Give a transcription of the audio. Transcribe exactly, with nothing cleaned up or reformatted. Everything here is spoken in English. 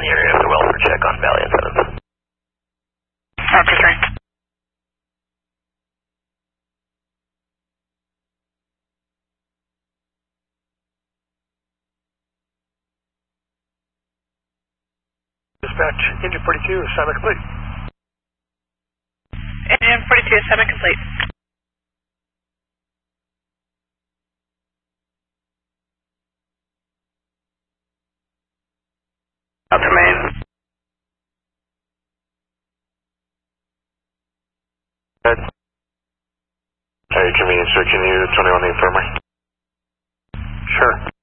the area of the welfare check on Valley and seventh. Roger, three. Dispatch, engine forty-two, assignment complete. Engine forty-two, assignment complete. Out to main. Good. Hey, convenience, sir, can you twenty-one the infirmary? Sure.